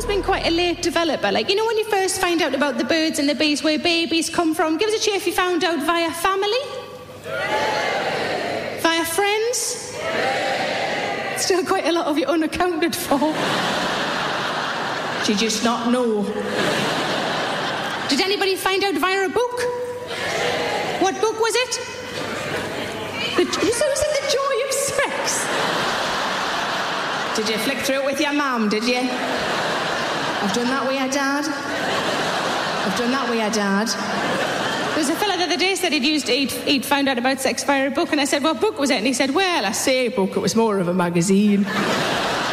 always been quite a late developer. Like, you know, when you first find out about the birds and the bees, where babies come from, give us a cheer if you found out via family. Via friends. Still quite a lot of you unaccounted for. Do you just not know? Did anybody find out via a book? What book was it? Was it The Joy of Sex? Did you flick through it with your mum, did you? I've done that with your dad. There was a fella the other day said he'd found out about sex via a book, and I said, what book was it? And he said, well, I say book, it was more of a magazine.